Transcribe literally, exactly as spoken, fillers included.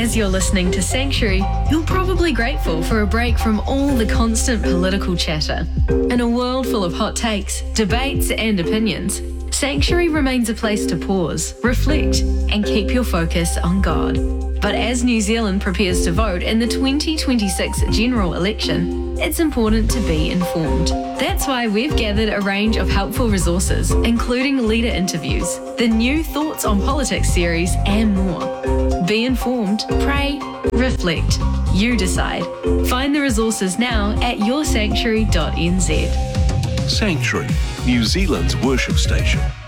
As you're listening to Sanctuary, you're probably grateful for a break from all the constant political chatter. In a world full of hot takes, debates, and opinions, Sanctuary remains a place to pause, reflect, and keep your focus on God. But as New Zealand prepares to vote in the twenty twenty-six general election, it's important to be informed. That's why we've gathered a range of helpful resources, including leader interviews, the new Thoughts on Politics series, and more. Be informed, pray, reflect. You decide. Find the resources now at your sanctuary dot n z. Sanctuary, New Zealand's worship station.